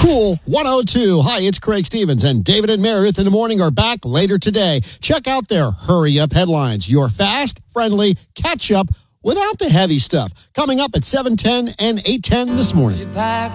Cool 102. Hi, it's Craig Stevens, and David and Meredith in the morning are back later today. Check out their Hurry Up headlines. Your fast, friendly catch-up without the heavy stuff. Coming up at 7:10 and 8:10 this morning.